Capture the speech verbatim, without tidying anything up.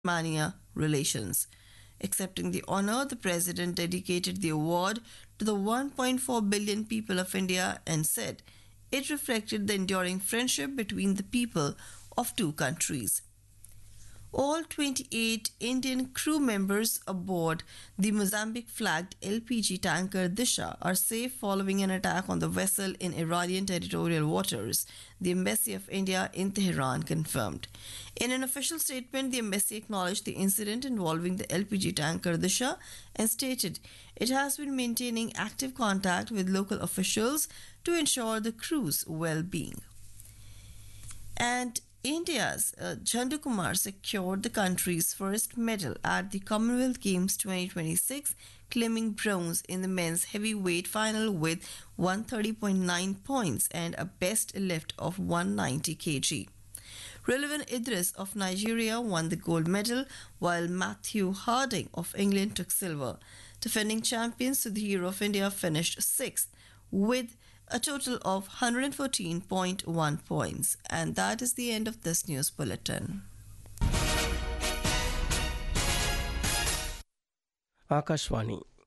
Mania relations. Accepting the honor, the president dedicated the award to the one point four billion people of India and said it reflected the enduring friendship between the people of two countries. All twenty-eight Indian crew members aboard the Mozambique flagged L P G tanker Disha are safe following an attack on the vessel in Iranian territorial waters, the Embassy of India in Tehran confirmed. In an official statement, the embassy acknowledged the incident involving the L P G tanker Disha and stated it has been maintaining active contact with local officials to ensure the crew's well being. And India's uh, Chandu Kumar secured the country's first medal at the Commonwealth Games twenty twenty-six, claiming bronze in the men's heavyweight final with one hundred thirty point nine points and a best lift of one hundred ninety kilograms. Relevant Idris of Nigeria won the gold medal, while Matthew Harding of England took silver. Defending champions Sudhir of India finished sixth with a total of one hundred fourteen point one points. And that is the end of this news bulletin. Akashvani